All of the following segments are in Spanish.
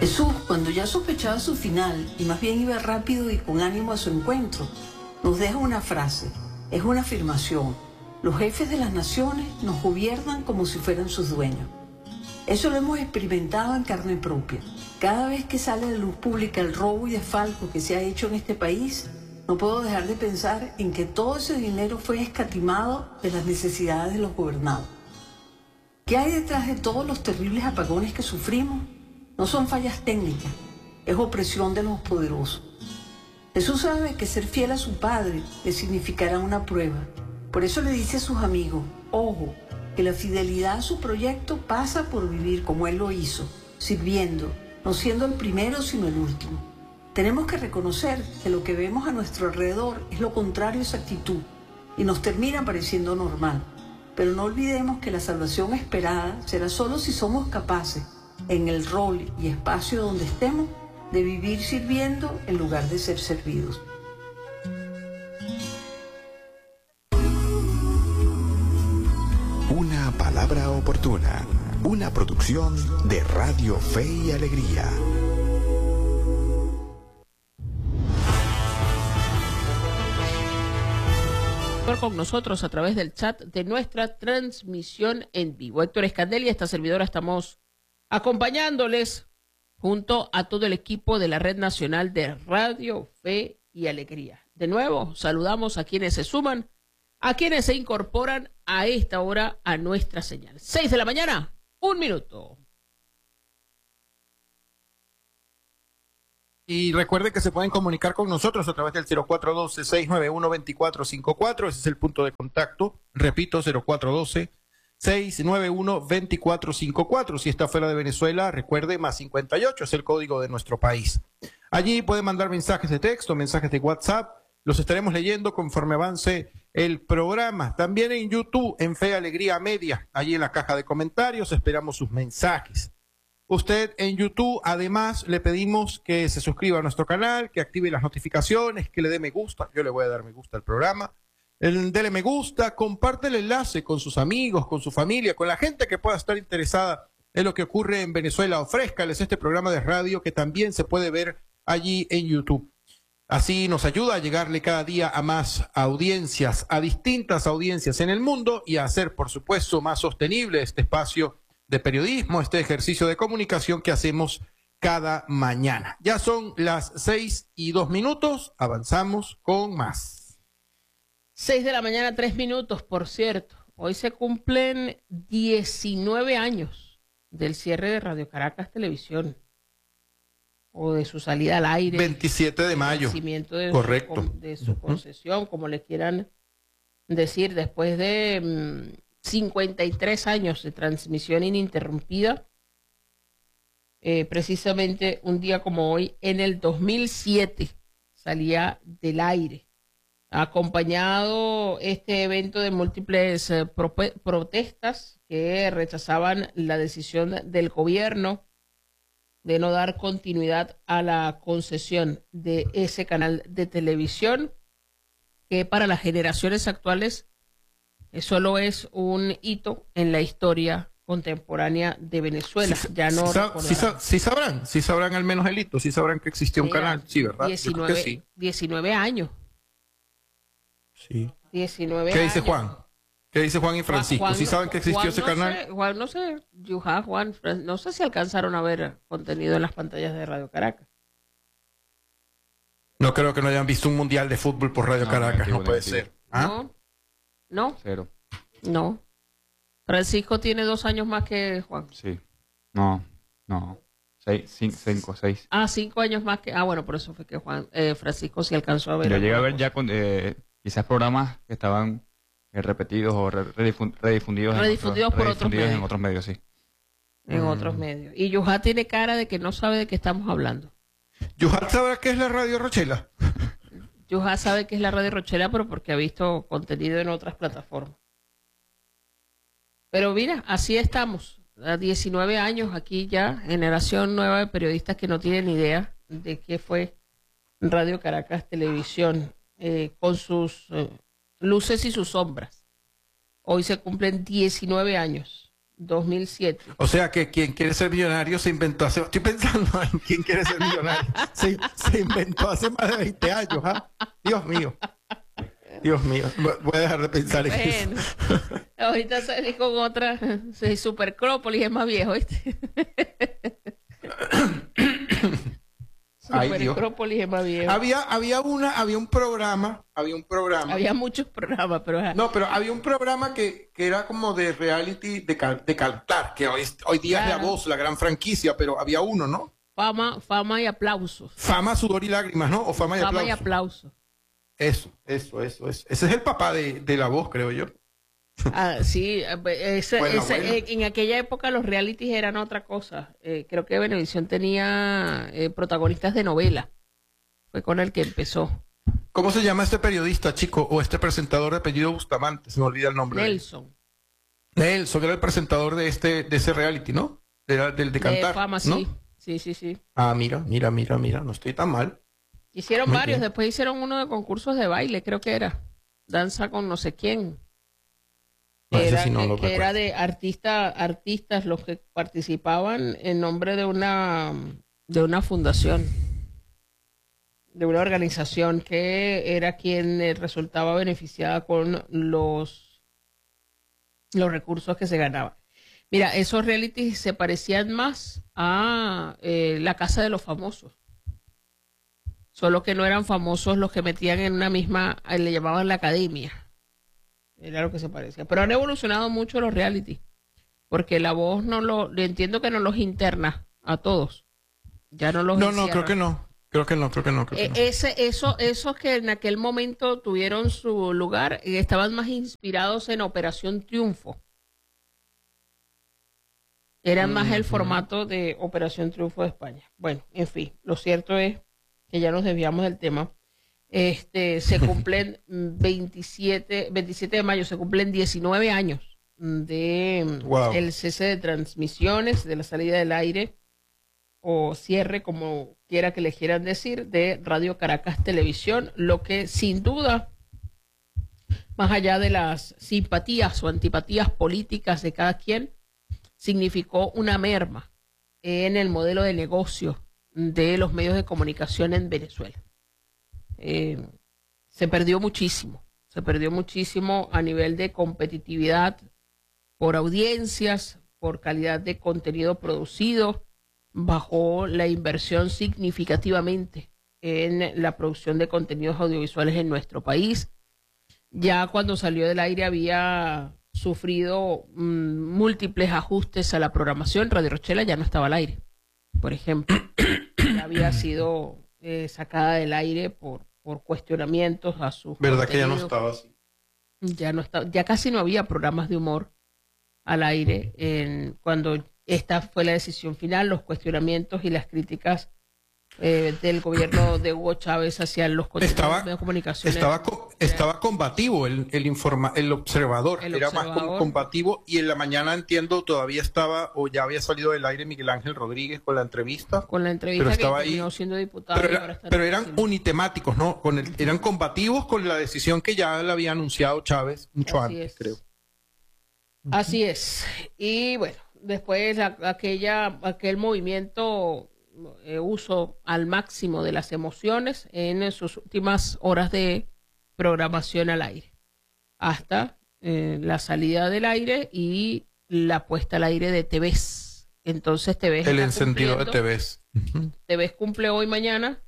Jesús, cuando ya sospechaba su final y más bien iba rápido y con ánimo a su encuentro, nos deja una frase, es una afirmación. Los jefes de las naciones nos gobiernan como si fueran sus dueños. Eso lo hemos experimentado en carne propia. Cada vez que sale de luz pública el robo y desfalco que se ha hecho en este país, no puedo dejar de pensar en que todo ese dinero fue escatimado de las necesidades de los gobernados. ¿Qué hay detrás de todos los terribles apagones que sufrimos? No son fallas técnicas, es opresión de los poderosos. Jesús sabe que ser fiel a su Padre le significará una prueba. Por eso le dice a sus amigos, ojo, que la fidelidad a su proyecto pasa por vivir como Él lo hizo, sirviendo, no siendo el primero sino el último. Tenemos que reconocer que lo que vemos a nuestro alrededor es lo contrario a esa actitud y nos termina pareciendo normal. Pero no olvidemos que la salvación esperada será solo si somos capaces, en el rol y espacio donde estemos, de vivir sirviendo en lugar de ser servidos. Una palabra oportuna, una producción de Radio Fe y Alegría. Con nosotros a través del chat de nuestra transmisión en vivo. Héctor Escandel y esta servidora estamos acompañándoles junto a todo el equipo de la Red Nacional de Radio Fe y Alegría. De nuevo, saludamos a quienes se suman, a quienes se incorporan a esta hora a nuestra señal. 6 de la mañana, 1 minuto. Y recuerden que se pueden comunicar con nosotros a través del 0412-691-2454. Ese es el punto de contacto. Repito, 0412-691-2454. Si está fuera de Venezuela, recuerde, más 58 es el código de nuestro país. Allí pueden mandar mensajes de texto, mensajes de WhatsApp. Los estaremos leyendo conforme avance el programa. También en YouTube, en Fe Alegría Media. Allí en la caja de comentarios esperamos sus mensajes. Usted en YouTube, además, le pedimos que se suscriba a nuestro canal, que active las notificaciones, que le dé me gusta. Yo le voy a dar me gusta al programa. Dele me gusta, comparte el enlace con sus amigos, con su familia, con la gente que pueda estar interesada en lo que ocurre en Venezuela. Ofrézcales este programa de radio que también se puede ver allí en YouTube. Así nos ayuda a llegarle cada día a más audiencias, a distintas audiencias en el mundo y a hacer, por supuesto, más sostenible este espacio de periodismo, este ejercicio de comunicación que hacemos cada mañana. Ya son las 6:02, avanzamos con más. 6 de la mañana, 3 minutos, por cierto. Hoy se cumplen 19 años del cierre de Radio Caracas Televisión, o de su salida al aire. 27 de mayo, correcto. De su concesión, como le quieran decir, después de 53 años de transmisión ininterrumpida, precisamente un día como hoy, en el 2007, salía del aire, acompañado este evento de múltiples protestas que rechazaban la decisión del gobierno de no dar continuidad a la concesión de ese canal de televisión, que para las generaciones actuales solo es un hito en la historia contemporánea de Venezuela. Sí sabrán al menos el hito, sí sabrán que existía un canal, sí, ¿verdad? 19, que sí. 19 años. Sí. 19 ¿Qué años. dice Juan? ¿Qué dice Juan y Francisco? ¿Sí saben que existió ese canal? Juan, no sé, no sé si alcanzaron a ver contenido en las pantallas de Radio Caracas. No creo que no hayan visto un mundial de fútbol por Radio Caracas, no puede ser. ¿Ah? No. Cero. No. Francisco tiene 2 años más que Juan. Sí. No. 5, 6. 5 años más que... bueno, por eso fue que Francisco sí alcanzó a ver. Yo llegué a ver ya con quizás programas que estaban repetidos o redifundidos por otros medios. En otros medios, sí. En otros medios. Y Yuja tiene cara de que no sabe de qué estamos hablando. ¿Yuja sabe qué es la Radio Rochela? Yuja sabe qué es la Radio Rochela, pero porque ha visto contenido en otras plataformas. Pero mira, así estamos. A 19 años aquí ya, generación nueva de periodistas que no tienen idea de qué fue Radio Caracas Televisión, con sus luces y sus sombras. Hoy se cumplen 19 años 2007. O sea que quien quiere ser millonario se inventó hace... Estoy pensando en quién quiere ser millonario. Se inventó hace más de 20 años, ¿ah? Dios mío. Dios mío. Voy a dejar de pensar en eso. Ahorita salí con otra. Sí, Supercrópolis es más viejo, ¿viste? Supercrópolis es más viejo. Había un programa. Había muchos programas, pero... No, pero había un programa que era como de reality de cantar, que hoy día es La Voz, la gran franquicia, pero había uno, ¿no? Fama y aplausos. Fama, sudor y lágrimas, ¿no? O fama y aplausos. Fama y aplausos. Eso. Ese es el papá de La Voz, creo yo. Sí, Bueno. en aquella época los realities eran otra cosa. Creo que Venevisión tenía protagonistas de novela. Fue con el que empezó. ¿Cómo se llama este periodista, chico? O este presentador de apellido Bustamante, se me olvida el nombre. Nelson era el presentador de ese reality, ¿no? Era del de cantar. De Fama, ¿no? sí. Sí. Ah, mira, no estoy tan mal. Hicieron Muy varios, bien. después hicieron uno de concursos de baile, creo que era. Danza con no sé quién. No, ese sí no lo que era recuerdo. de artistas los que participaban en nombre de una fundación, de una organización que era quien resultaba beneficiada con los recursos que se ganaban. Mira, esos realities se parecían más a La Casa de los Famosos. Solo que no eran famosos los que metían en una misma, le llamaban la academia. Era lo que se parecía. Pero han evolucionado mucho los reality. Porque La Voz entiendo que no los interna a todos. Ya no los No, creo que no. Creo que no. Esos que en aquel momento tuvieron su lugar, estaban más inspirados en Operación Triunfo. Eran más el formato de Operación Triunfo de España. Bueno, en fin, lo cierto es que ya nos desviamos del tema. Se cumplen 27 de mayo, se cumplen 19 años de el cese de transmisiones, de la salida del aire o cierre, como quiera que le quieran decir, de Radio Caracas Televisión, lo que sin duda, más allá de las simpatías o antipatías políticas de cada quien, significó una merma en el modelo de negocio de los medios de comunicación en Venezuela. Se perdió muchísimo a nivel de competitividad por audiencias, por calidad de contenido producido, bajó la inversión significativamente en la producción de contenidos audiovisuales en nuestro país. Ya cuando salió del aire había sufrido múltiples ajustes a la programación. Radio Rochela ya no estaba al aire, por ejemplo. Ya había sido sacada del aire por cuestionamientos a sus ¿Verdad que ya no contenidos. estaba así? Ya no estaba, ya casi no había programas de humor al aire cuando esta fue la decisión final. Los cuestionamientos y las críticas del gobierno de Hugo Chávez hacia los contenidos de comunicación. Estaba combativo el observador. Era más combativo, y en la mañana, entiendo, todavía estaba o ya había salido del aire Miguel Ángel Rodríguez con la entrevista. Con la entrevista, pero que estaba terminó ahí, siendo diputado. pero eran unitemáticos, ¿no? Eran combativos con la decisión que ya le había anunciado Chávez mucho antes, creo. Así es. Y bueno, después aquel movimiento uso al máximo de las emociones en sus últimas horas de programación al aire, hasta la salida del aire y la puesta al aire de TVs. Entonces TVs el encendido de TVs. TVs cumple hoy mañana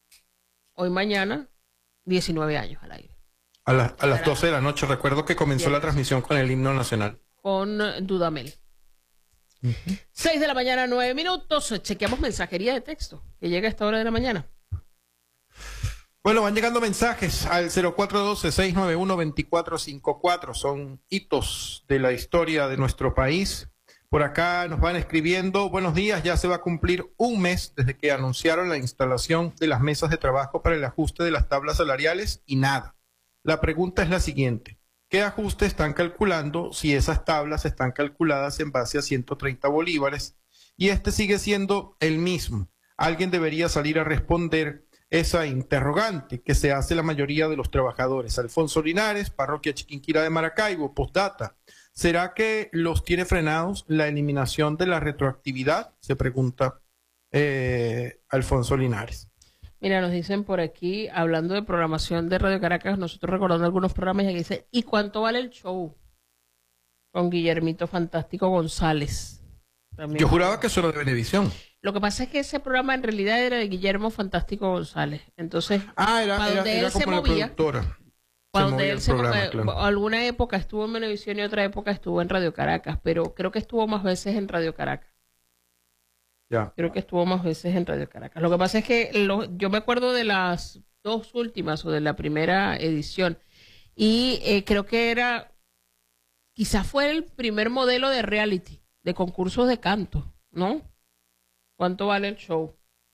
19 años al aire. A las 12 de la noche. Recuerdo que comenzó la transmisión con el himno nacional. Con Dudamel. 6 de la mañana, 9 minutos. Chequeamos mensajería de texto que llega a esta hora de la mañana. Bueno, van llegando mensajes al 0412-691-2454. Son hitos de la historia de nuestro país. Por acá nos van escribiendo: buenos días, ya se va a cumplir un mes desde que anunciaron la instalación de las mesas de trabajo para el ajuste de las tablas salariales y nada. La pregunta es la siguiente: ¿qué ajuste están calculando si esas tablas están calculadas en base a 130 bolívares y este sigue siendo el mismo? Alguien debería salir a responder esa interrogante que se hace la mayoría de los trabajadores. Alfonso Linares, Parroquia Chiquinquirá de Maracaibo. Postdata: ¿Será que los tiene frenados la eliminación de la retroactividad? Se pregunta Alfonso Linares. Mira, nos dicen por aquí, hablando de programación de Radio Caracas, nosotros recordando algunos programas, y aquí dice, ¿y cuánto vale el show? Con Guillermito Fantástico González. También. Yo juraba que eso era de Venevisión. Lo que pasa es que ese programa en realidad era de Guillermo Fantástico González. Entonces, era como la productora. Cuando él se movía, claro. Alguna época estuvo en Venevisión y otra época estuvo en Radio Caracas, pero creo que estuvo más veces en Radio Caracas. Ya. Creo que estuvo más veces en Radio Caracas. Lo que pasa es que yo me acuerdo de las dos últimas o de la primera edición y creo que quizás fue el primer modelo de reality, de concursos de canto, ¿no? ¿Cuánto vale el show?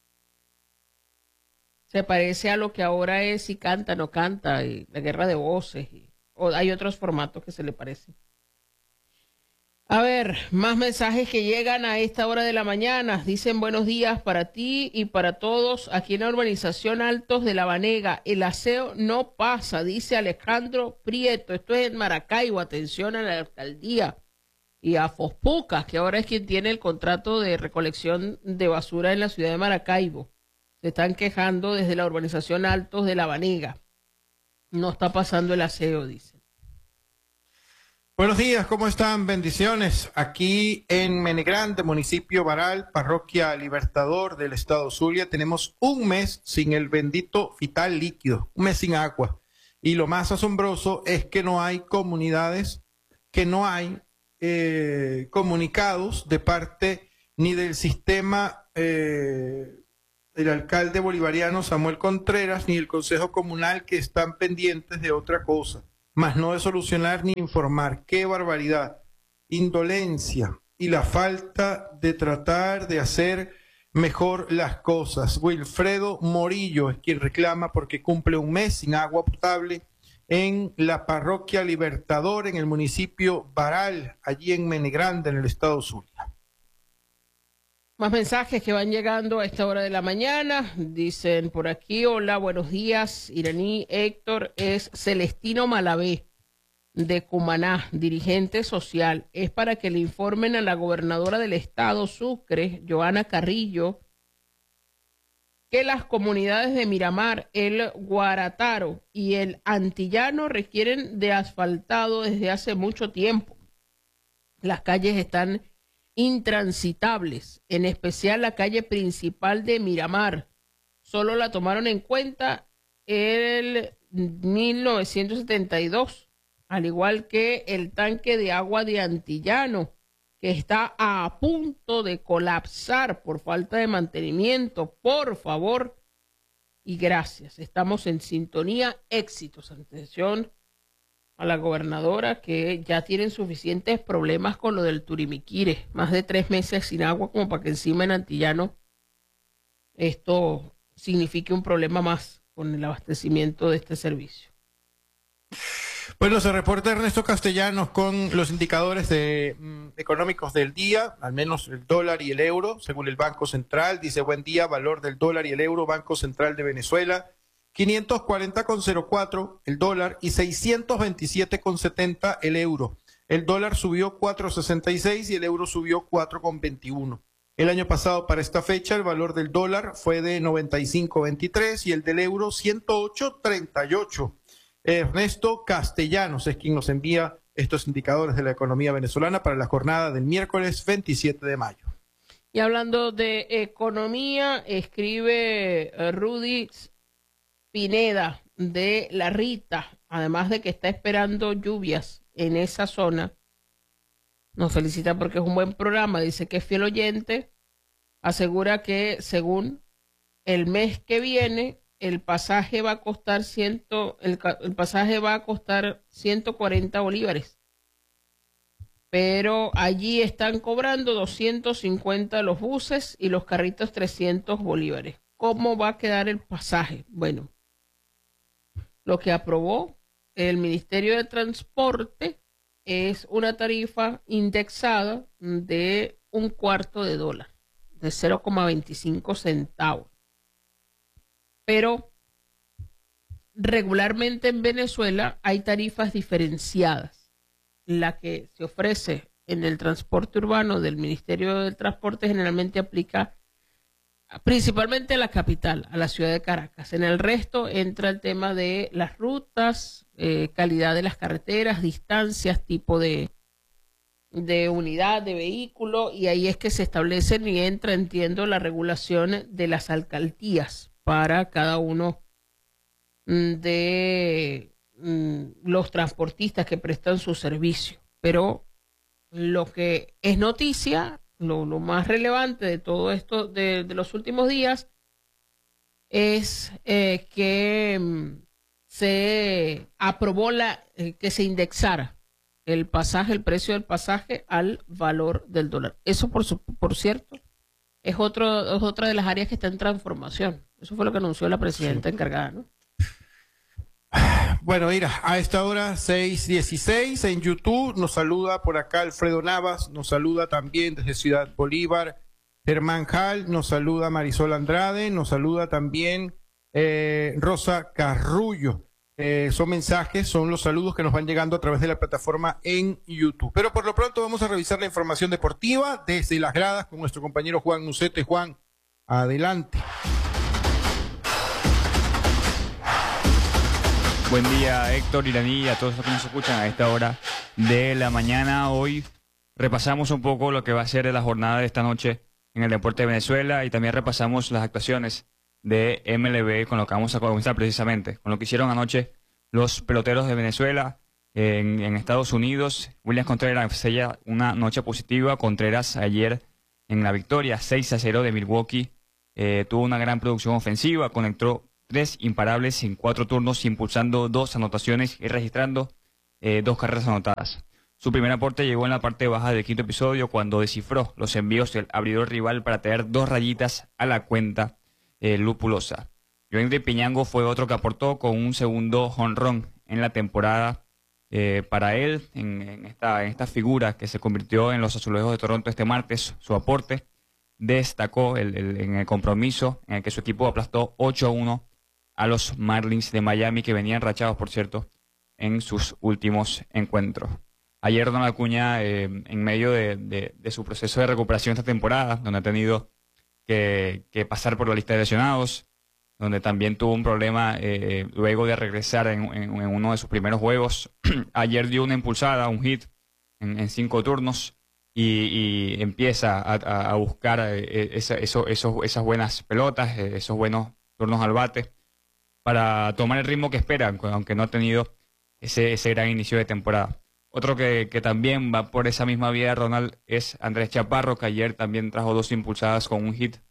Se parece a lo que ahora es Si Canta, No Canta, y la guerra de voces, o hay otros formatos que se le parecen. A ver, más mensajes que llegan a esta hora de la mañana. Dicen buenos días para ti y para todos aquí en la urbanización Altos de La Banega. El aseo no pasa, dice Alejandro Prieto. Esto es en Maracaibo. Atención a la alcaldía y a Fospucas, que ahora es quien tiene el contrato de recolección de basura en la ciudad de Maracaibo. Se están quejando desde la urbanización Altos de La Banega. No está pasando el aseo, dice. Buenos días, ¿cómo están? Bendiciones. Aquí en Menegrande, municipio Baral, parroquia Libertador del estado Zulia, tenemos un mes sin el bendito vital líquido, un mes sin agua. Y lo más asombroso es que no hay comunidades, que no hay comunicados de parte ni del sistema del alcalde bolivariano Samuel Contreras, ni del consejo comunal, que están pendientes de otra cosa, más no de solucionar ni informar. ¡Qué barbaridad! Indolencia y la falta de tratar de hacer mejor las cosas. Wilfredo Morillo es quien reclama porque cumple un mes sin agua potable en la parroquia Libertador, en el municipio Baral, allí en Menegrande, en el estado Zulia. Más mensajes que van llegando a esta hora de la mañana. Dicen por aquí, hola, buenos días, Iraní Héctor, es Celestino Malavé de Cumaná, dirigente social. Es para que le informen a la gobernadora del estado Sucre, Joana Carrillo, que las comunidades de Miramar, el Guarataro y el Antillano requieren de asfaltado desde hace mucho tiempo. Las calles están intransitables, en especial la calle principal de Miramar. Solo la tomaron en cuenta en 1972, al igual que el tanque de agua de Antillano, que está a punto de colapsar por falta de mantenimiento. Por favor y gracias. Estamos en sintonía. Éxitos. Atención a la gobernadora, que ya tienen suficientes problemas con lo del Turimiquire, más de 3 meses sin agua, como para que encima en Antillano esto signifique un problema más con el abastecimiento de este servicio. Bueno, se reporta Ernesto Castellanos con los indicadores económicos del día, al menos el dólar y el euro, según el Banco Central. Dice, buen día, valor del dólar y el euro, Banco Central de Venezuela, 540,04 el dólar y 627,70 el euro. El dólar subió 4,66 y el euro subió 4,21. El año pasado, para esta fecha, el valor del dólar fue de 95,23 y el del euro 108,38. Ernesto Castellanos es quien nos envía estos indicadores de la economía venezolana para la jornada del miércoles 27 de mayo. Y hablando de economía, escribe Rudy Pineda de La Rita, además de que está esperando lluvias en esa zona. Nos felicita porque es un buen programa, dice que es fiel oyente, asegura que según el mes que viene el pasaje va a costar el pasaje va a costar 140 bolívares. Pero allí están cobrando 250 los buses y los carritos 300 bolívares. ¿Cómo va a quedar el pasaje? Bueno, lo que aprobó el Ministerio de Transporte es una tarifa indexada de $0.25, de 0,25 centavos. Pero regularmente en Venezuela hay tarifas diferenciadas. la que se ofrece en el transporte urbano del Ministerio del Transporte generalmente aplica principalmente a la capital, a la ciudad de Caracas. En el resto entra el tema de las rutas, calidad de las carreteras, distancias, tipo de unidad de vehículo, y ahí es que se establecen y entra, entiendo, la regulación de las alcaldías para cada uno de los transportistas que prestan su servicio. Pero lo que es noticia, lo más relevante de todo esto de los últimos días es que se aprobó que se indexara el precio del pasaje al valor del dólar. Eso, por cierto, es otra de las áreas que está en transformación. Eso fue lo que anunció la presidenta encargada, ¿no? Bueno, mira, a esta hora 6:16 en YouTube nos saluda por acá Alfredo Navas, nos saluda también desde Ciudad Bolívar Germán Jal, nos saluda Marisol Andrade, nos saluda también Rosa Carrullo. Son mensajes, son los saludos que nos van llegando a través de la plataforma en YouTube. Pero por lo pronto vamos a revisar la información deportiva desde las gradas con nuestro compañero Juan Nucete. Juan, adelante. Buen día, Héctor, Iraní, y a todos los que nos escuchan a esta hora de la mañana. Hoy repasamos un poco lo que va a ser la jornada de esta noche en el deporte de Venezuela y también repasamos las actuaciones de MLB con lo que vamos a comenzar precisamente, con lo que hicieron anoche los peloteros de Venezuela en Estados Unidos. Williams Contreras sella una noche positiva. Contreras ayer en la victoria 6-0 de Milwaukee tuvo una gran producción ofensiva, conectó 3 imparables en 4 turnos, impulsando 2 anotaciones y registrando 2 carreras anotadas. Su primer aporte llegó en la parte baja del quinto episodio cuando descifró los envíos del abridor rival para traer 2 rayitas a la cuenta lupulosa. Yoendry Piñango fue otro que aportó con un segundo jonrón en la temporada para él, en esta figura que se convirtió en los Azulejos de Toronto este martes. Su aporte destacó en el compromiso en el que su equipo aplastó 8-1 a los Marlins de Miami, que venían rachados, por cierto, en sus últimos encuentros. Ayer Ronald Acuña, en medio de su proceso de recuperación esta temporada, donde ha tenido que pasar por la lista de lesionados, donde también tuvo un problema luego de regresar en uno de sus primeros juegos. Ayer dio una impulsada, un hit en 5 turnos y empieza a buscar esas buenas pelotas, esos buenos turnos al bate para tomar el ritmo que esperan, aunque no ha tenido ese gran inicio de temporada. Otro que también va por esa misma vía, Ronald, es Andrés Chaparro, que ayer también trajo 2 impulsadas con un hit.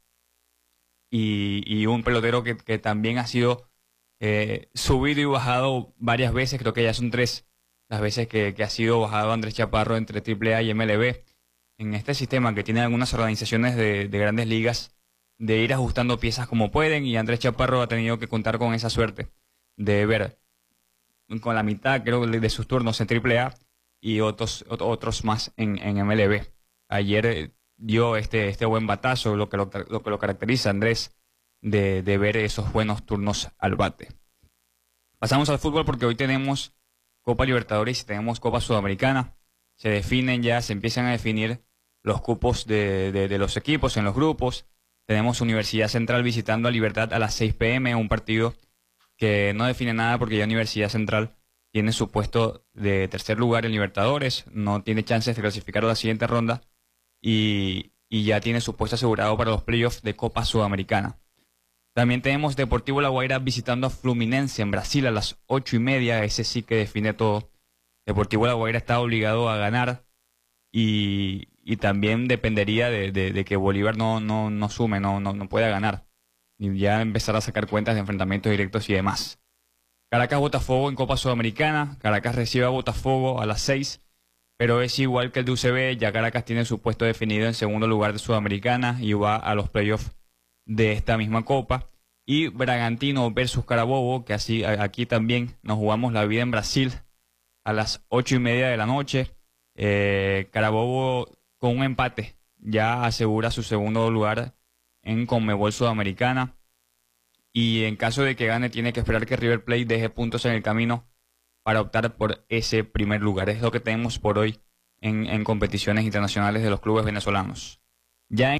Y un pelotero que también ha sido subido y bajado varias veces. Creo que ya son 3 las veces que ha sido bajado Andrés Chaparro entre AAA y MLB. En este sistema que tiene algunas organizaciones de grandes ligas, de ir ajustando piezas como pueden, y Andrés Chaparro ha tenido que contar con esa suerte de ver con la mitad, creo, de sus turnos en AAA y otros más en MLB. Ayer dio este buen batazo, lo que lo caracteriza, Andrés, de ver esos buenos turnos al bate. Pasamos al fútbol porque hoy tenemos Copa Libertadores y tenemos Copa Sudamericana. Se empiezan a definir los cupos de los equipos en los grupos. Tenemos Universidad Central visitando a Libertad a las 6 p.m, un partido que no define nada porque ya Universidad Central tiene su puesto de tercer lugar en Libertadores, no tiene chances de clasificar a la siguiente ronda y ya tiene su puesto asegurado para los playoffs de Copa Sudamericana. También tenemos Deportivo La Guaira visitando a Fluminense en Brasil a las 8:30, ese sí que define todo. Deportivo La Guaira está obligado a ganar y también dependería de que Bolívar no sume, no pueda ganar. Y ya empezar a sacar cuentas de enfrentamientos directos y demás. Caracas-Botafogo en Copa Sudamericana. Caracas recibe a Botafogo a las 6, pero es igual que el de UCB. Ya Caracas tiene su puesto definido en segundo lugar de Sudamericana y va a los playoffs de esta misma Copa. Y Bragantino versus Carabobo, que aquí también nos jugamos la vida en Brasil a las 8:30 de la noche. Carabobo con un empate ya asegura su segundo lugar en Conmebol Sudamericana, y en caso de que gane tiene que esperar que River Plate deje puntos en el camino para optar por ese primer lugar. Es lo que tenemos por hoy en competiciones internacionales de los clubes venezolanos. Ya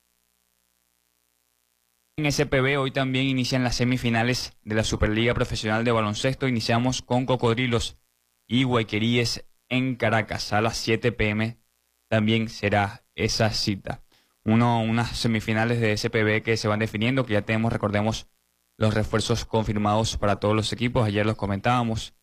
en SPB hoy también inician las semifinales de la Superliga Profesional de Baloncesto. Iniciamos con Cocodrilos y Guayqueríes en Caracas a las 7 p.m. También será esa cita. Unas semifinales de SPB que se van definiendo, que ya tenemos, recordemos, los refuerzos confirmados para todos los equipos. Ayer los comentábamos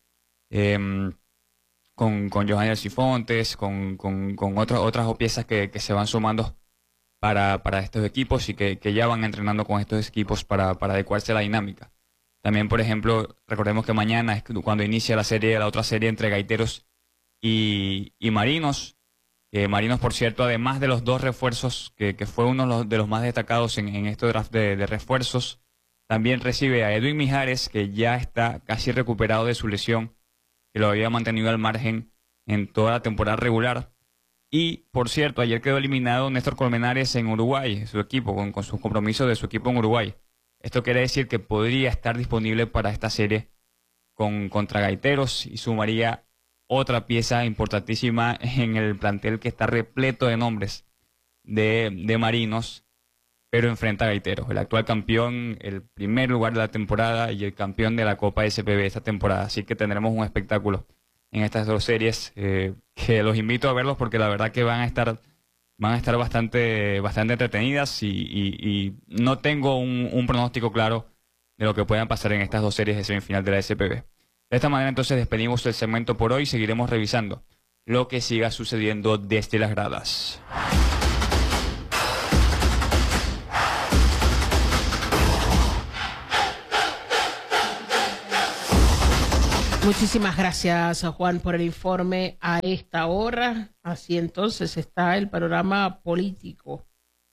con Johanny Cifontes, con otras piezas que se van sumando para estos equipos y que ya van entrenando con estos equipos para adecuarse a la dinámica. También, por ejemplo, recordemos que mañana es cuando inicia la otra serie entre Gaiteros y Marinos. Marinos, por cierto, además de los dos refuerzos, que fue uno de los más destacados en este draft de refuerzos, también recibe a Edwin Mijares, que ya está casi recuperado de su lesión, que lo había mantenido al margen en toda la temporada regular. Y, por cierto, ayer quedó eliminado Néstor Colmenares en Uruguay, su equipo, con sus compromisos de su equipo en Uruguay. Esto quiere decir que podría estar disponible para esta serie contra Gaiteros y sumaría otra pieza importantísima en el plantel que está repleto de nombres de Marinos, pero enfrenta a Gaiteros, el actual campeón, el primer lugar de la temporada y el campeón de la Copa SPB esta temporada. Así que tendremos un espectáculo en estas dos series que los invito a verlos porque la verdad que van a estar bastante entretenidas y no tengo un pronóstico claro de lo que puedan pasar en estas dos series de semifinal de la SPB. De esta manera entonces despedimos el segmento por hoy y seguiremos revisando lo que siga sucediendo desde las gradas. Muchísimas gracias, Juan, por el informe a esta hora. Así entonces está el panorama político.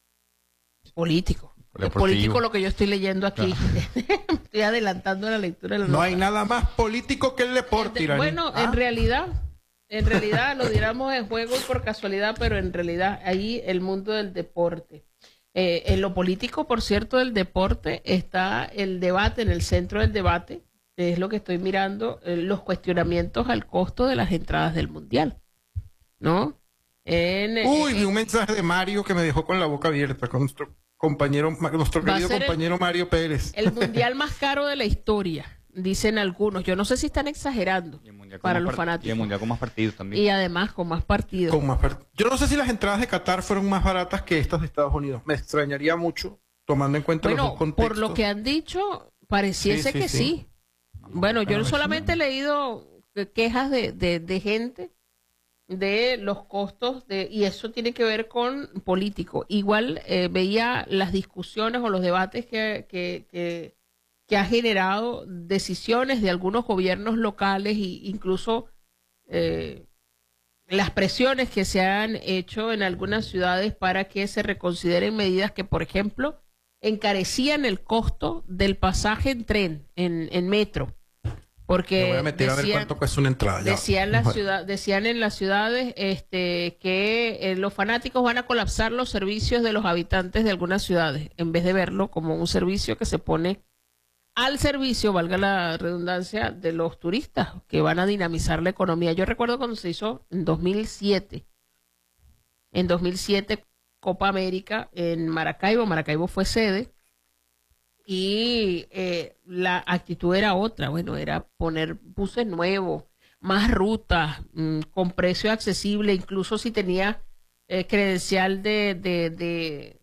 Es político lo que yo estoy leyendo aquí. Estoy adelantando la lectura de la nota. No hay nada más político que el deporte, Iraní. Bueno, en realidad lo diéramos en juego y por casualidad, pero en realidad ahí el mundo del deporte. En lo político, por cierto, del deporte está el debate, en el centro del debate, es lo que estoy mirando, los cuestionamientos al costo de las entradas del Mundial, ¿no? Vi un mensaje de Mario que me dejó con la boca abierta, con nuestro querido compañero Mario Pérez. El Mundial más caro de la historia, dicen algunos. Yo no sé si están exagerando para los fanáticos. Y el Mundial con más partidos también. Y además con más partidos. Yo no sé si las entradas de Qatar fueron más baratas que estas de Estados Unidos. Me extrañaría mucho, tomando en cuenta los dos contextos. Por lo que han dicho, pareciese que sí. Bueno, yo solamente he leído quejas de gente de los costos y eso tiene que ver con político. Igual veía las discusiones o los debates que ha generado decisiones de algunos gobiernos locales e incluso las presiones que se han hecho en algunas ciudades para que se reconsideren medidas que, por ejemplo, encarecían el costo del pasaje en tren, en metro. Porque me voy a meter a ver cuánto cuesta una entrada. Decían en las ciudades que los fanáticos van a colapsar los servicios de los habitantes de algunas ciudades, en vez de verlo como un servicio que se pone al servicio, valga la redundancia, de los turistas, que van a dinamizar la economía. Yo recuerdo cuando se hizo en 2007. En 2007, Copa América en Maracaibo. Maracaibo fue sede. Y la actitud era otra, bueno, era poner buses nuevos, más rutas, con precio accesible, incluso si tenía credencial de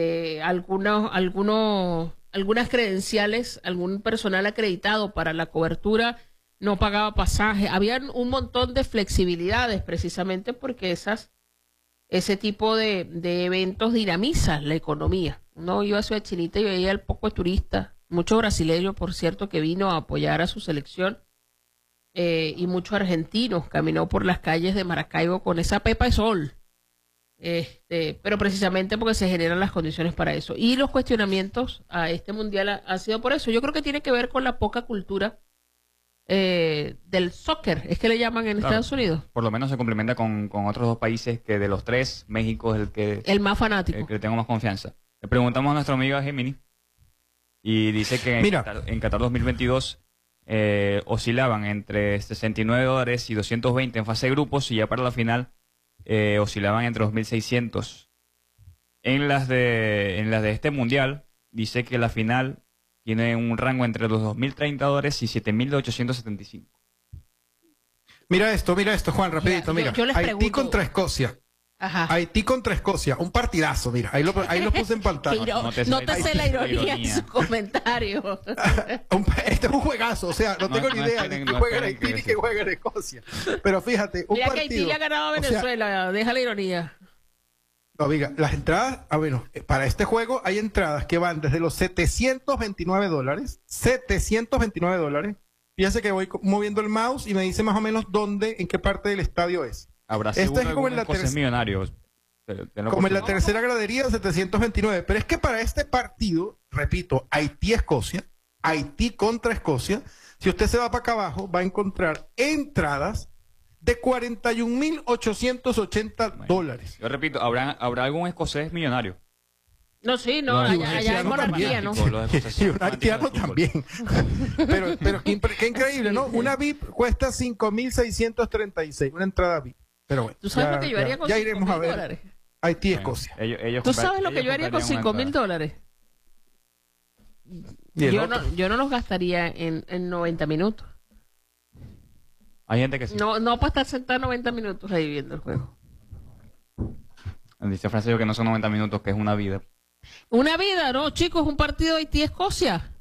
algunas credenciales, algún personal acreditado para la cobertura no pagaba pasaje. Habían un montón de flexibilidades precisamente porque ese tipo de eventos dinamizan la economía. Uno iba a Ciudad Chinita y veía el poco de turistas, mucho brasileño, por cierto, que vino a apoyar a su selección, y muchos argentinos caminó por las calles de Maracaibo con esa pepa de sol, pero precisamente porque se generan las condiciones para eso. Y los cuestionamientos a este mundial han sido por eso. Yo creo que tiene que ver con la poca cultura del soccer, es que le llaman en Estados Unidos. Por lo menos se complementa con otros dos países que de los tres, México es el más fanático. El que le tengo más confianza. Le preguntamos a nuestra amiga Gemini y dice que en Qatar 2022 oscilaban entre $69 y 220 en fase de grupos, y ya para la final oscilaban entre 2.600. En las de este mundial, dice que la final tiene un rango entre los $2.030 y 7.875. Mira esto, Juan, rapidito, mira. Yo les Haití pregunto- contra Escocia. Ajá. Haití contra Escocia, un partidazo, mira, ahí lo puse en pantalla. No te sé la ironía en ironía. su comentario. Este es un juegazo, o sea, no tengo ni idea esperen, ni que no juega en esperen Haití ni que que juega en Escocia. Pero fíjate, un Mira que partido. Haití le ha ganado a o sea, Venezuela, deja la ironía. no, diga, las entradas, bueno, para este juego hay entradas que van desde los $729. Fíjense que voy moviendo el mouse y me dice más o menos dónde, en qué parte del estadio es. Habrá Este seguro es como en la algunos escoceses millonarios. Como en la tercera gradería, 729. Pero es que para este partido, repito, Haití-Escocia, Haití contra Escocia, si usted se va para acá abajo, va a encontrar entradas de $41.880. Yo repito, ¿habrá algún escocés millonario? No, sí, no, No, y un allá es haitiano monarquía, también. ¿no? Los escoceses Y un son haitiano fanáticos también. Pero qué increíble, ¿no? Una VIP cuesta $5.636, una entrada VIP. Pero bueno, ¿Tú sabes lo que yo haría con Pues, ya iremos a ver $5.000? Haití-Escocia. Ellos ¿Tú sabes lo que yo haría con comprarían una $5.000? Y el otro. Yo no los gastaría en 90 minutos. Hay gente que sí. No para estar sentado 90 minutos ahí viendo el juego. Dice Francisco que no son 90 minutos, que es una vida. Una vida, ¿no, chicos? Un partido Haití-Escocia.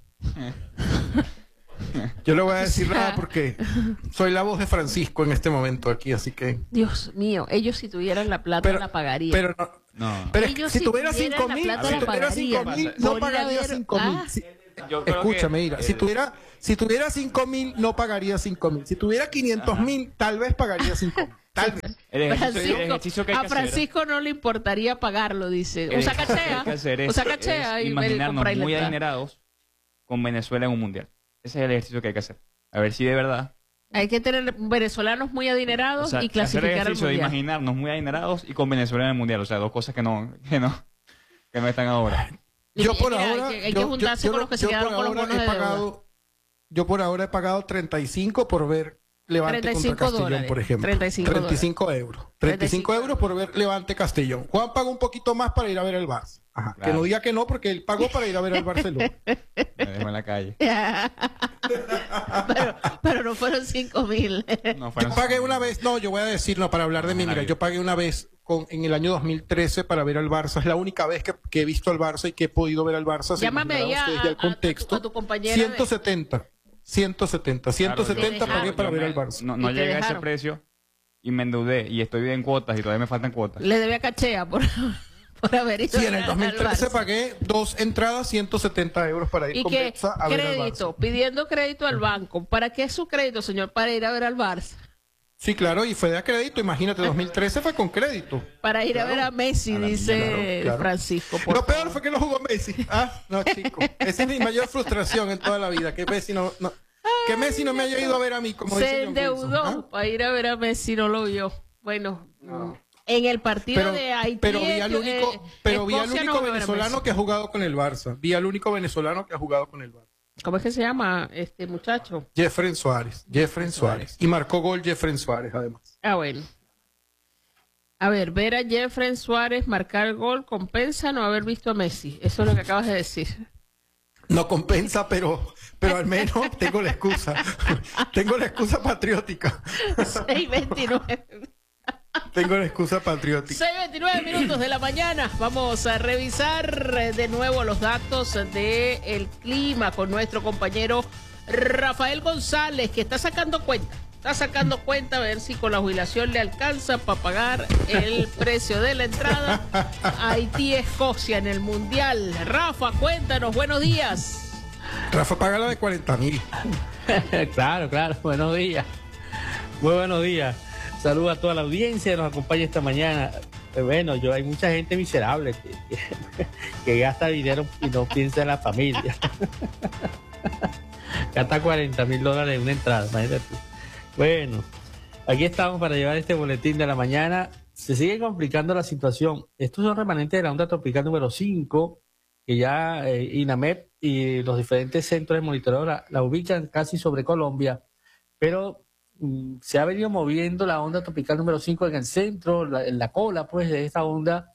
Yo le voy a decir O sea, nada porque soy la voz de Francisco en este momento aquí, así que... Dios mío, ellos si tuvieran la plata la pagarían. Pero no. No. Pero es que Ellos si si tuviera tuvieran 5.000, la plata si la tuviera pagarían. 5.000, Por no ir a pagaría ver- 5.000. Yo creo Escúchame, que, mira, si tuviera 5.000, no pagaría 5.000. Si tuviera 500.000, tal vez pagaría 5.000. Tal vez. el ejercicio que hay a que hacer Francisco no le importaría pagarlo, dice. El Usa ejercicio que cachea. hay que hacer Usa cachea es y imaginarnos comprar la muy entrada. adinerados con Venezuela en un mundial. Ese es el ejercicio que hay que hacer. A ver si de verdad. Hay que tener venezolanos muy adinerados O sea, y hacer el clasificar al ejercicio de mundial. imaginarnos muy adinerados y con Venezuela en el mundial. O sea, dos cosas que no están ahora. Yo por Mira, ahora... hay que juntarse con los que se quedaron con los bonos de deuda. Yo por ahora he pagado 35 por ver Levante contra 35 Castellón, dólares. por ejemplo. 35 euros. 35 euros por ver Levante Castellón. Juan pagó un poquito más para ir a ver el Barça. Ajá. Claro. Que no diga que no, porque él pagó para ir a ver al Barcelona. Me dejo en la calle. pero no fueron 5.000. No, Yo fueron- pagué una vez, no, yo voy a decir, no, para hablar de mí, mira, yo pagué una vez en el año 2013 para ver al Barça. Es la única vez que he visto al Barça y que he podido ver al Barça. Se Llámame imaginarán ahí ustedes ya el contexto. a tu compañera de- 170 pagué Te para ver al yo Barça. no Y te llegué a ese dejaron. precio y me endeudé y estoy en cuotas y todavía me faltan cuotas. Le debía cachea por haber ido Sí, en el al 2013 Barça. pagué 2 entradas, 170 euros para ir Y con que Betsa a ver al crédito, Barça. pidiendo crédito al banco. ¿Para qué es su crédito, señor? Para ir a ver al Barça. Sí, claro, y fue de a crédito, imagínate, 2013 fue con crédito. Para ir a ver a Messi, dice claro, claro. Francisco. por Lo peor favor. fue que no jugó Messi. Ah, no, chico. Esa es mi mayor frustración en toda la vida, que Messi que Messi no me haya ido a ver a mí, como Se dice John Wilson, endeudó ¿ah? para ir a ver a Messi, no lo vio. Bueno, en el partido de Haití. Pero vi al único, Escocia no vio a ver a venezolano Messi. que ha jugado con el Barça. Vi al único venezolano que ha jugado con el Barça. ¿Cómo es que se llama este muchacho? Jeffrey Suárez. Y marcó gol Jeffrey Suárez, además. Ah, bueno. A ver, ver a Jeffrey Suárez marcar gol compensa no haber visto a Messi. Eso es lo que acabas de decir. No compensa, pero al menos tengo la excusa. Tengo la excusa patriótica. 6:29. Tengo la excusa patriótica. 6:29 minutos de la mañana. Vamos a revisar de nuevo los datos del clima con nuestro compañero Rafael González, que está sacando cuenta. Está sacando cuenta a ver si con la jubilación le alcanza para pagar el precio de la entrada a Haití-Escocia en el Mundial. Rafa, cuéntanos, buenos días. Rafa paga la de 40.000. Claro, buenos días. Muy buenos días. Saludos a toda la audiencia que nos acompaña esta mañana. Bueno, hay mucha gente miserable que gasta dinero y no piensa en la familia. Gasta $40.000 en una entrada, imagínate. Bueno, aquí estamos para llevar este boletín de la mañana. Se sigue complicando la situación. Estos son remanentes de la onda tropical número 5, que ya INAMED y los diferentes centros de monitoreo la ubican casi sobre Colombia, pero se ha venido moviendo la onda tropical número 5 en el centro, en la cola pues de esta onda,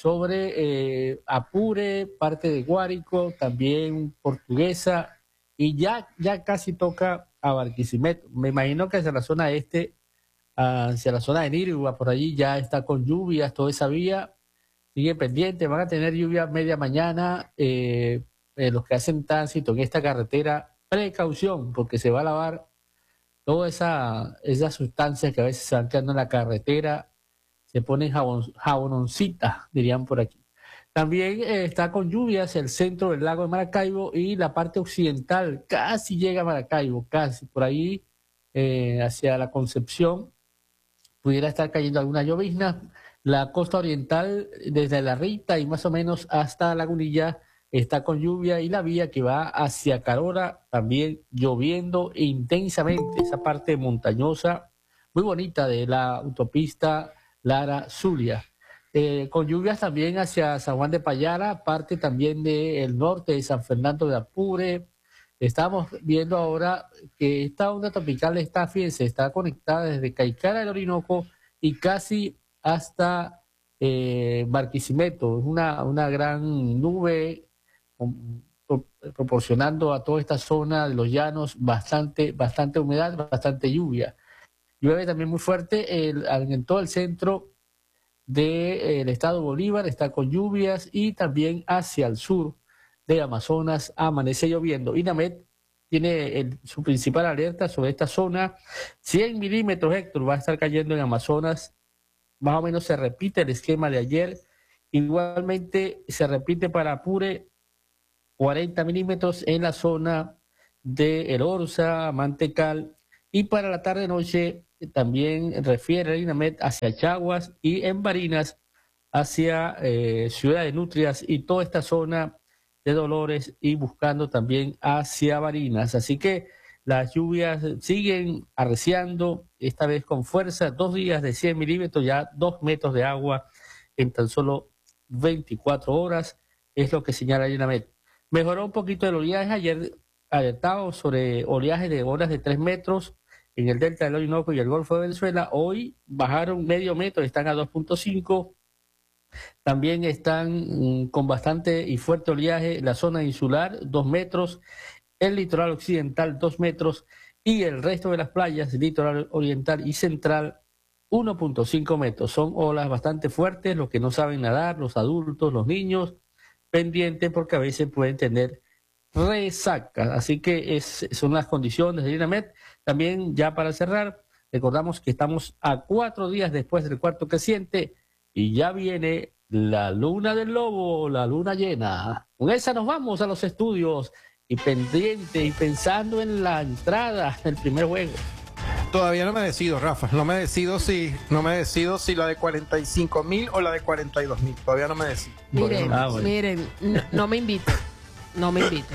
sobre Apure, parte de Guárico, también Portuguesa, y ya casi toca a Barquisimeto. Me imagino que hacia la zona este, hacia la zona de Nirigua, por allí ya está con lluvias, toda esa vía sigue pendiente, van a tener lluvia media mañana, los que hacen tránsito en esta carretera, precaución, porque se va a lavar todas esas sustancias que a veces se van quedando en la carretera, se ponen jabononcitas, dirían por aquí. También está con lluvias el centro del lago de Maracaibo y la parte occidental, casi llega a Maracaibo, casi, por ahí hacia la Concepción, pudiera estar cayendo alguna llovizna. La costa oriental, desde La Rita y más o menos hasta Lagunilla, está con lluvia, y la vía que va hacia Carora también lloviendo intensamente, esa parte montañosa muy bonita de la autopista Lara-Zulia. Con lluvias también hacia San Juan de Payara, parte también del norte de San Fernando de Apure. Estamos viendo ahora que esta onda tropical fíjense, está conectada desde Caicara del Orinoco y casi hasta Barquisimeto. Es una gran nube proporcionando a toda esta zona de los llanos bastante humedad, bastante lluvia. Llueve también muy fuerte en todo el centro del estado Bolívar, está con lluvias, y también hacia el sur de Amazonas amanece lloviendo. INAMED tiene su principal alerta sobre esta zona. 100 milímetros, Héctor, va a estar cayendo en Amazonas. Más o menos se repite el esquema de ayer. Igualmente se repite para Apure, 40 milímetros en la zona de El Orza, Mantecal, y para la tarde-noche también refiere el INAMED hacia Chaguas y en Barinas hacia Ciudad de Nutrias y toda esta zona de Dolores, y buscando también hacia Barinas. Así que las lluvias siguen arreciando, esta vez con fuerza. 2 días de 100 milímetros, ya 2 metros de agua en tan solo 24 horas, es lo que señala el INAMED. Mejoró un poquito el oleaje. Ayer alertado sobre oleaje de olas de 3 metros en el delta del Orinoco y el Golfo de Venezuela. Hoy bajaron medio metro, están a 2.5. También están con bastante y fuerte oleaje la zona insular, 2 metros, el litoral occidental 2 metros, y el resto de las playas, litoral oriental y central, 1.5 metros. Son olas bastante fuertes. Los que no saben nadar, los adultos, los niños, pendientes, porque a veces pueden tener resaca. Así que son las condiciones de INAMED. También, ya para cerrar, recordamos que estamos a 4 días después del cuarto creciente y ya viene la luna del lobo, la luna llena. Con esa nos vamos a los estudios y pendiente y pensando en la entrada del primer juego. Todavía no me decido, Rafa. No me decido si la de 45.000 o la de 42.000. Todavía no me decido. Miren, no me inviten. No me inviten.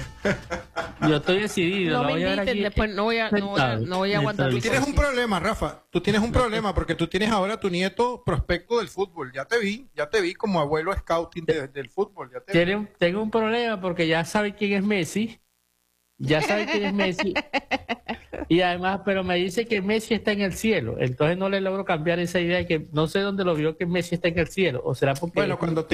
Yo estoy decidido. No me inviten, después no voy a aguantar. Tú tienes un problema, Rafa. Tú tienes un problema porque tú tienes ahora a tu nieto prospecto del fútbol. Ya te vi como abuelo scouting del fútbol. Tengo un problema porque ya sabe quién es Messi. Y además, pero me dice que Messi está en el cielo. Entonces no le logro cambiar esa idea de que no sé dónde lo vio que Messi está en el cielo. O será porque... Bueno, cuando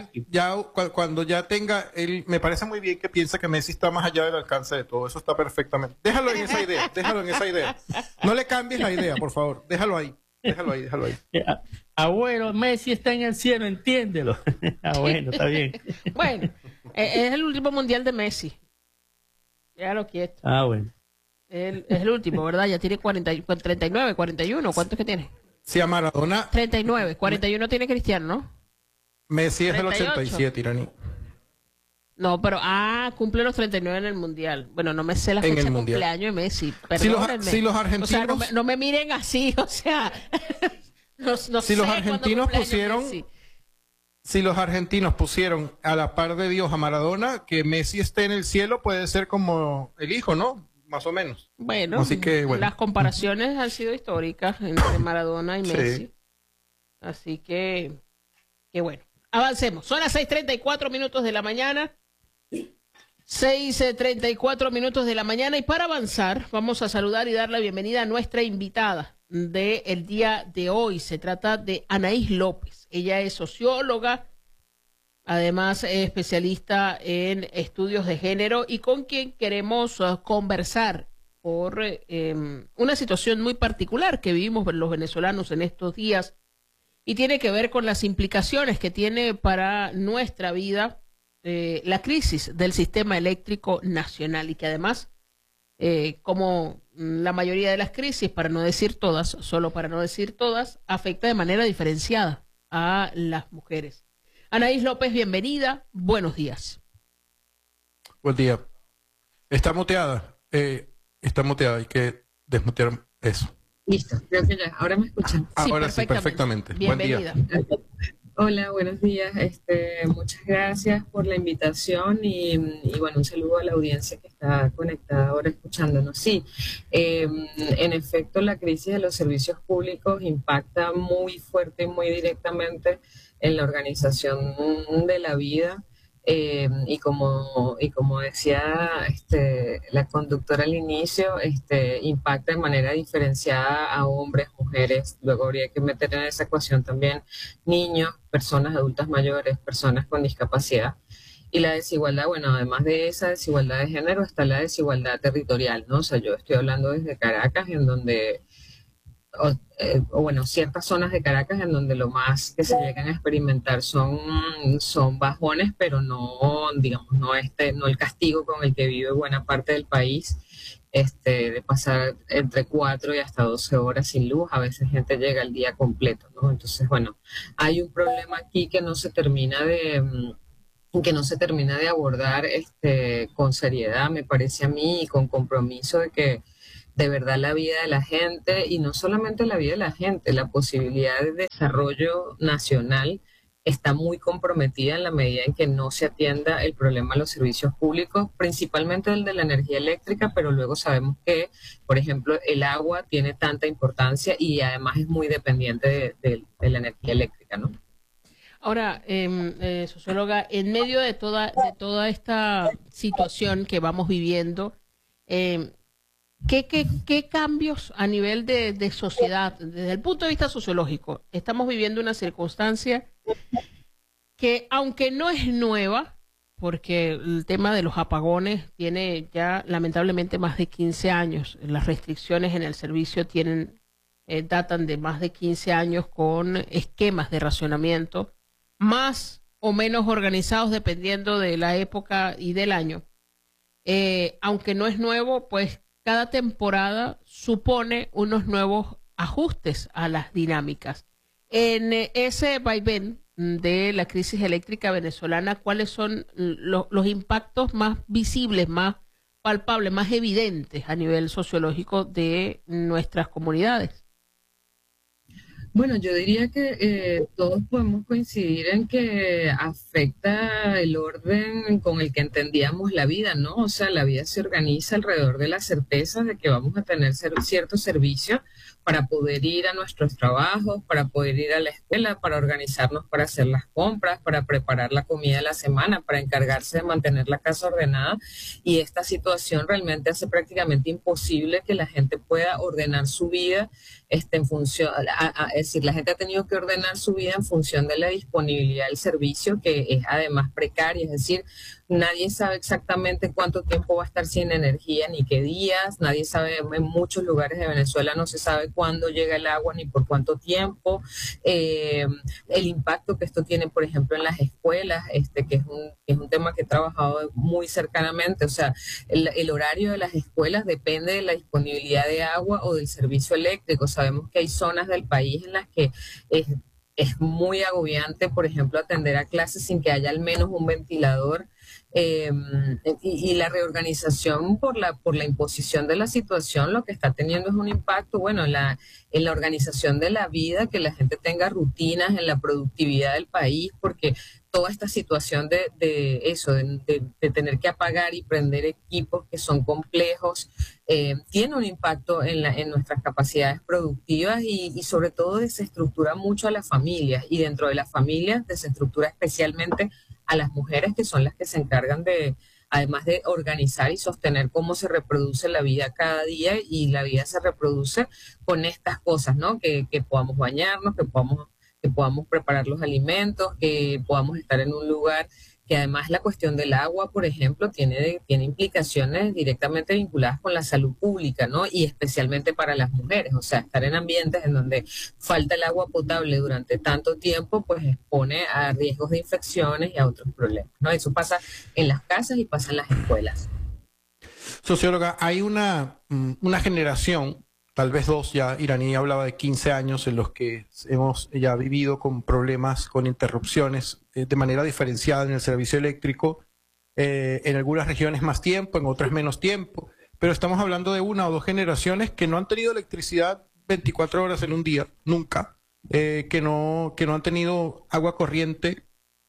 ya tenga él, me parece muy bien que piensa que Messi está más allá del alcance de todo. Eso está perfectamente. Déjalo en esa idea. No le cambies la idea, por favor. Déjalo ahí. Abuelo, Messi está en el cielo, entiéndelo. Bueno, está bien. Bueno, es el último mundial de Messi. Ya lo quiero. Bueno. Es el último, ¿verdad? Ya tiene 39, 41. ¿Cuántos que tiene? Sí, a Maradona. 39. 41 tiene Cristiano, ¿no? Messi es del 87, Irani. No, pero cumple los 39 en el Mundial. Bueno, no me sé la fecha de cumpleaños de Messi. Si los argentinos... O sea, no me miren así, o sea... Si los argentinos pusieron a la par de Dios a Maradona, que Messi esté en el cielo puede ser como el hijo, ¿no? Más o menos. Bueno, así que, las comparaciones han sido históricas entre Maradona y Messi. Sí. Así que bueno. Avancemos. Son las 6:34 de la mañana. 6:34 de la mañana, y para avanzar vamos a saludar y dar la bienvenida a nuestra invitada del día de hoy. Se trata de Anaís López. Ella es socióloga, además es especialista en estudios de género, y con quien queremos conversar por una situación muy particular que vivimos los venezolanos en estos días, y tiene que ver con las implicaciones que tiene para nuestra vida la crisis del sistema eléctrico nacional, y que además, como la mayoría de las crisis, para no decir todas, solo para no decir todas, afecta de manera diferenciada a las mujeres. Anaís López, bienvenida, buenos días. Buen día. Está muteada, hay que desmutear eso. Listo, creo que ya, ahora me escuchan. Ahora sí, perfectamente. Bienvenida. Buen día. Hola, buenos días. Muchas gracias por la invitación y bueno, un saludo a la audiencia que está conectada ahora escuchándonos. Sí, en efecto, la crisis de los servicios públicos impacta muy fuerte y muy directamente en la organización de la vida. Y como decía la conductora al inicio, impacta de manera diferenciada a hombres, mujeres. Luego habría que meter en esa ecuación también niños, personas adultas mayores, personas con discapacidad. Y la desigualdad, bueno, además de esa desigualdad de género, está la desigualdad territorial, ¿no? O sea, yo estoy hablando desde Caracas, en donde ciertas zonas de Caracas en donde lo más que se llegan a experimentar son bajones, pero no, digamos, no el castigo con el que vive buena parte del país, de pasar entre 4 y hasta 12 horas sin luz. A veces gente llega el día completo, ¿no? Entonces, bueno, hay un problema aquí que no se termina de abordar con seriedad, me parece a mí, y con compromiso de que de verdad la vida de la gente, y no solamente la vida de la gente, la posibilidad de desarrollo nacional está muy comprometida en la medida en que no se atienda el problema de los servicios públicos, principalmente el de la energía eléctrica, pero luego sabemos que, por ejemplo, el agua tiene tanta importancia y además es muy dependiente de la energía eléctrica, ¿no? Ahora, socióloga, en medio de toda esta situación que vamos viviendo, ¿qué cambios a nivel de sociedad, desde el punto de vista sociológico? Estamos viviendo una circunstancia que, aunque no es nueva, porque el tema de los apagones tiene ya lamentablemente más de 15 años, las restricciones en el servicio datan de más de 15 años, con esquemas de racionamiento más o menos organizados dependiendo de la época y del año. Aunque no es nuevo, pues cada temporada supone unos nuevos ajustes a las dinámicas. En ese vaivén de la crisis eléctrica venezolana, ¿cuáles son los impactos más visibles, más palpables, más evidentes a nivel sociológico de nuestras comunidades? Bueno, yo diría que todos podemos coincidir en que afecta el orden con el que entendíamos la vida, ¿no? O sea, la vida se organiza alrededor de la certeza de que vamos a tener ciertos servicios para poder ir a nuestros trabajos, para poder ir a la escuela, para organizarnos para hacer las compras, para preparar la comida de la semana, para encargarse de mantener la casa ordenada. Y esta situación realmente hace prácticamente imposible que la gente pueda ordenar su vida en función, es decir, la gente ha tenido que ordenar su vida en función de la disponibilidad del servicio, que es además precaria, es decir, nadie sabe exactamente cuánto tiempo va a estar sin energía ni qué días, nadie sabe, en muchos lugares de Venezuela no se sabe cuándo llega el agua ni por cuánto tiempo. El impacto que esto tiene, por ejemplo, en las escuelas, que es un tema que he trabajado muy cercanamente, o sea, el horario de las escuelas depende de la disponibilidad de agua o del servicio eléctrico. Sabemos que hay zonas del país en las que es muy agobiante, por ejemplo, atender a clases sin que haya al menos un ventilador. Y la reorganización por la imposición de la situación lo que está teniendo es un impacto, bueno, en la organización de la vida, que la gente tenga rutinas, en la productividad del país, porque toda esta situación de tener que apagar y prender equipos que son complejos tiene un impacto en nuestras capacidades productivas y sobre todo desestructura mucho a las familias, y dentro de las familias desestructura especialmente a las mujeres, que son las que se encargan de, además de organizar y sostener cómo se reproduce la vida cada día, y la vida se reproduce con estas cosas, ¿no? Que podamos bañarnos, que podamos preparar los alimentos, que podamos estar en un lugar, que además la cuestión del agua, por ejemplo, tiene implicaciones directamente vinculadas con la salud pública, ¿no? Y especialmente para las mujeres, o sea, estar en ambientes en donde falta el agua potable durante tanto tiempo, pues expone a riesgos de infecciones y a otros problemas, ¿no? Eso pasa en las casas y pasa en las escuelas. Socióloga, hay una generación, tal vez dos ya, Iraní hablaba de 15 años en los que hemos ya vivido con problemas, con interrupciones de manera diferenciada en el servicio eléctrico, en algunas regiones más tiempo, en otras menos tiempo, pero estamos hablando de una o dos generaciones que no han tenido electricidad 24 horas en un día, nunca, que no han tenido agua corriente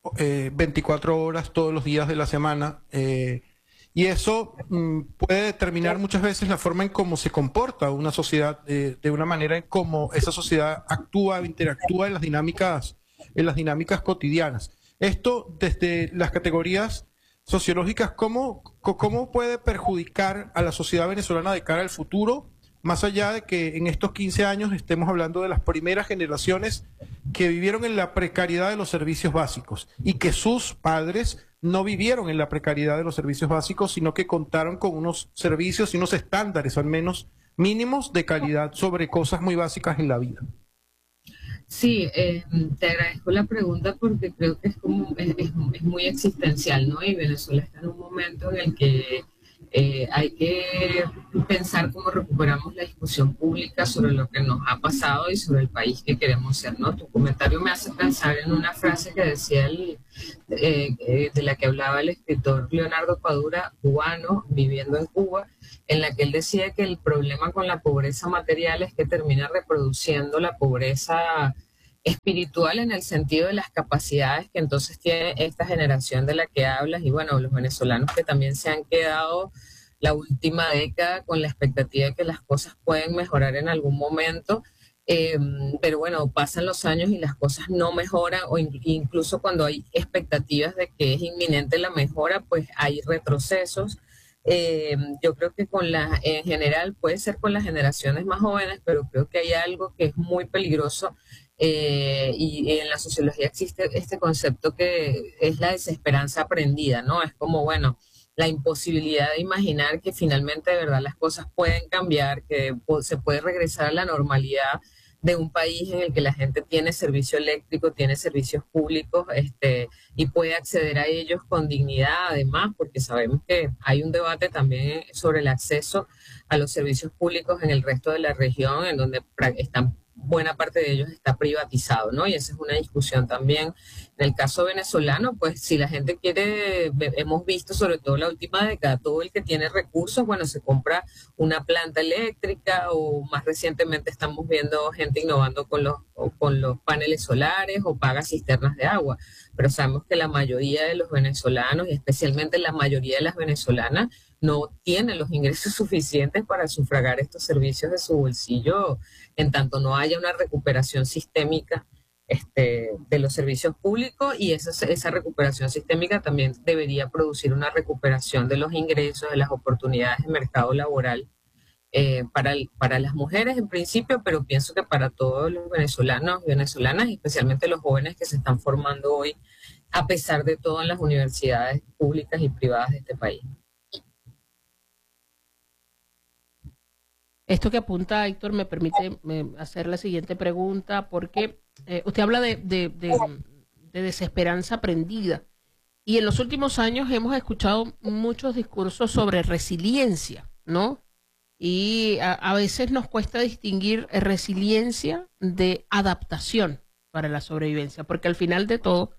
24 horas todos los días de la semana, y eso puede determinar muchas veces la forma en cómo se comporta una sociedad, de una manera en cómo esa sociedad actúa, interactúa en las dinámicas cotidianas. Esto desde las categorías sociológicas, ¿cómo puede perjudicar a la sociedad venezolana de cara al futuro, más allá de que en estos 15 años estemos hablando de las primeras generaciones que vivieron en la precariedad de los servicios básicos y que sus padres no vivieron en la precariedad de los servicios básicos, sino que contaron con unos servicios y unos estándares, al menos mínimos, de calidad sobre cosas muy básicas en la vida? Sí, te agradezco la pregunta porque creo que es muy existencial, ¿no? Y Venezuela está en un momento en el que hay que pensar cómo recuperamos la discusión pública sobre lo que nos ha pasado y sobre el país que queremos ser, ¿no? Tu comentario me hace pensar en una frase que decía de la que hablaba el escritor Leonardo Padura, cubano, viviendo en Cuba, en la que él decía que el problema con la pobreza material es que termina reproduciendo la pobreza espiritual, en el sentido de las capacidades que entonces tiene esta generación de la que hablas, y bueno, los venezolanos que también se han quedado la última década con la expectativa de que las cosas pueden mejorar en algún momento, pero bueno, pasan los años y las cosas no mejoran, o incluso cuando hay expectativas de que es inminente la mejora, pues hay retrocesos. Yo creo que en general puede ser con las generaciones más jóvenes, pero creo que hay algo que es muy peligroso, y en la sociología existe este concepto que es la desesperanza aprendida, ¿no? Es como, bueno, la imposibilidad de imaginar que finalmente de verdad las cosas pueden cambiar, que se puede regresar a la normalidad de un país en el que la gente tiene servicio eléctrico, tiene servicios públicos, y puede acceder a ellos con dignidad, además, porque sabemos que hay un debate también sobre el acceso a los servicios públicos en el resto de la región, en donde buena parte de ellos está privatizado, ¿no? Y esa es una discusión también. En el caso venezolano, pues si la gente quiere, hemos visto sobre todo la última década, todo el que tiene recursos, bueno, se compra una planta eléctrica, o más recientemente estamos viendo gente innovando con los paneles solares, o paga cisternas de agua. Pero sabemos que la mayoría de los venezolanos, y especialmente la mayoría de las venezolanas, no tienen los ingresos suficientes para sufragar estos servicios de su bolsillo, en tanto no haya una recuperación sistémica de los servicios públicos, y esa recuperación sistémica también debería producir una recuperación de los ingresos, de las oportunidades de mercado laboral, para las mujeres en principio, pero pienso que para todos los venezolanos y venezolanas, especialmente los jóvenes que se están formando hoy, a pesar de todo, en las universidades públicas y privadas de este país. Esto que apunta Héctor me permite hacer la siguiente pregunta, porque usted habla de desesperanza aprendida, y en los últimos años hemos escuchado muchos discursos sobre resiliencia, ¿no? Y a veces nos cuesta distinguir resiliencia de adaptación para la sobrevivencia, porque al final de todo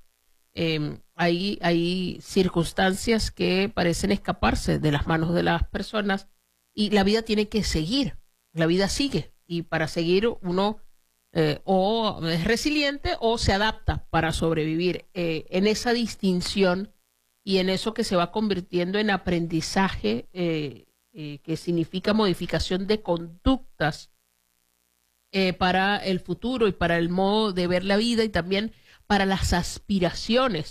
hay circunstancias que parecen escaparse de las manos de las personas, y la vida tiene que seguir, la vida sigue, y para seguir uno o es resiliente o se adapta para sobrevivir. En esa distinción y en eso que se va convirtiendo en aprendizaje, que significa modificación de conductas para el futuro y para el modo de ver la vida, y también para las aspiraciones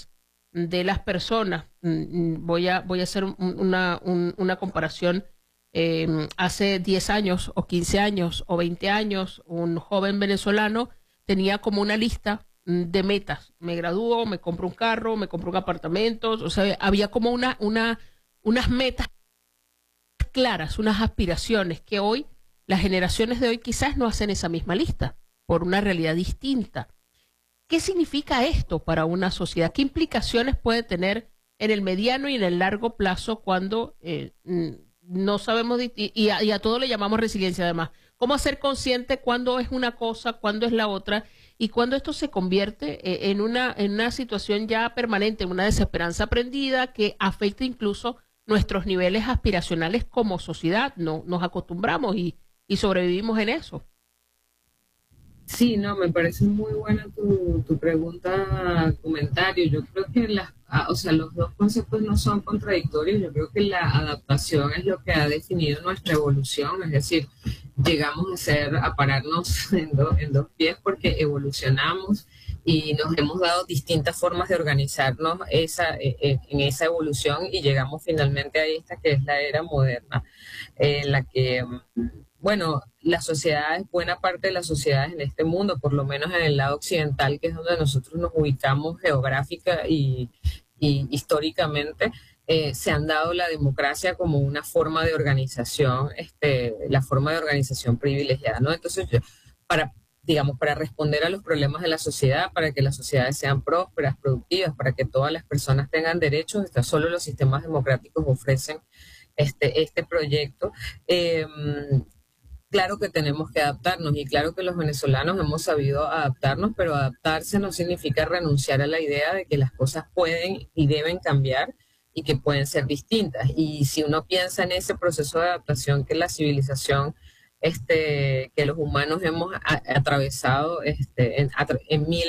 de las personas. Voy a hacer una comparación. Hace 10 años o 15 años o 20 años, un joven venezolano tenía como una lista de metas. Me gradúo, me compro un carro, me compro un apartamento. O sea, había como unas metas claras, unas aspiraciones que hoy, las generaciones de hoy quizás no hacen esa misma lista por una realidad distinta. ¿Qué significa esto para una sociedad? ¿Qué implicaciones puede tener en el mediano y en el largo plazo cuando no sabemos, y a todo le llamamos resiliencia además? ¿Cómo hacer consciente cuándo es una cosa, cuándo es la otra, y cuándo esto se convierte en una situación ya permanente, una desesperanza aprendida que afecta incluso nuestros niveles aspiracionales como sociedad? No, nos acostumbramos y sobrevivimos en eso. Sí, no, me parece muy buena tu pregunta, comentario. Yo creo que o sea, los dos conceptos no son contradictorios. Yo creo que la adaptación es lo que ha definido nuestra evolución. Es decir, llegamos a pararnos en dos pies porque evolucionamos y nos hemos dado distintas formas de organizarnos en esa evolución, y llegamos finalmente a esta que es la era moderna, en la que, bueno, las sociedades, buena parte de las sociedades en este mundo, por lo menos en el lado occidental, que es donde nosotros nos ubicamos geográfica y históricamente, se han dado la democracia como una forma de organización, la forma de organización privilegiada, ¿no? Entonces, para responder a los problemas de la sociedad, para que las sociedades sean prósperas, productivas, para que todas las personas tengan derechos, solo los sistemas democráticos ofrecen este proyecto. Claro que tenemos que adaptarnos, y claro que los venezolanos hemos sabido adaptarnos, pero adaptarse no significa renunciar a la idea de que las cosas pueden y deben cambiar y que pueden ser distintas. Y si uno piensa en ese proceso de adaptación que la civilización, que los humanos hemos atravesado en miles